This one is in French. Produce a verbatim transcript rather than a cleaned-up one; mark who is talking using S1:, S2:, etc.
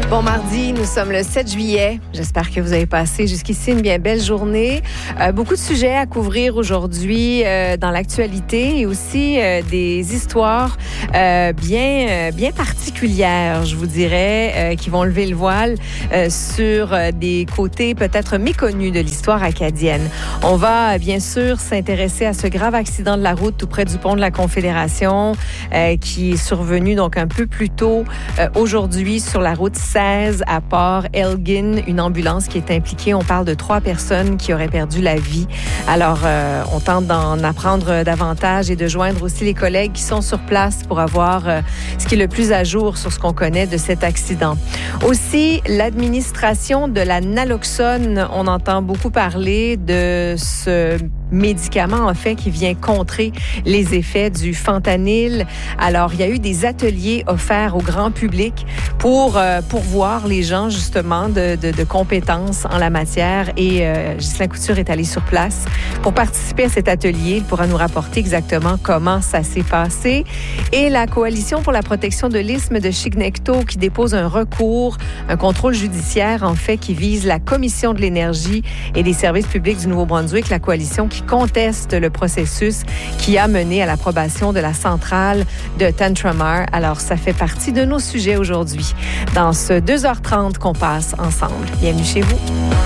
S1: Bon mardi, nous sommes le sept juillet. J'espère que vous avez passé jusqu'ici une bien belle journée. Euh, beaucoup de sujets à couvrir aujourd'hui euh, dans l'actualité et aussi euh, des histoires euh, bien, euh, bien particulières, je vous dirais, euh, qui vont lever le voile euh, sur euh, des côtés peut-être méconnus de l'histoire acadienne. On va bien sûr s'intéresser à ce grave accident de la route tout près du pont de la Confédération euh, qui est survenu donc un peu plus tôt euh, aujourd'hui sur la route à Port-Elgin, une ambulance qui est impliquée. On parle de trois personnes qui auraient perdu la vie. Alors, euh, on tente d'en apprendre davantage et de joindre aussi les collègues qui sont sur place pour avoir euh, ce qui est le plus à jour sur ce qu'on connaît de cet accident. Aussi, l'administration de la naloxone. On entend beaucoup parler de ce médicament, en fait, qui vient contrer les effets du fentanyl. Alors, il y a eu des ateliers offerts au grand public pour euh, pourvoir les gens, justement, de, de, de compétences en la matière. Et euh, Ghislain Couture est allé sur place pour participer à cet atelier. Il pourra nous rapporter exactement comment ça s'est passé. Et la Coalition pour la protection de l'isthme de Chignecto qui dépose un recours, un contrôle judiciaire, en fait, qui vise la Commission de l'énergie et des services publics du Nouveau-Brunswick, la coalition qui qui conteste le processus qui a mené à l'approbation de la centrale de Tantramar. Alors, ça fait partie de nos sujets aujourd'hui dans ce deux heures trente qu'on passe ensemble. Bienvenue chez vous.